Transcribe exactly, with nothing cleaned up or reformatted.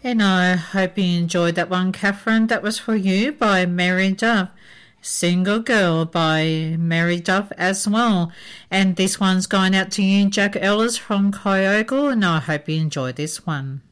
And I hope you enjoyed that one, Catherine. That was for you by Mary Duff. Single Girl by Mary Duff as well. And this one's going out to you, Jack Ellis from Kyogle, and I hope you enjoy this one.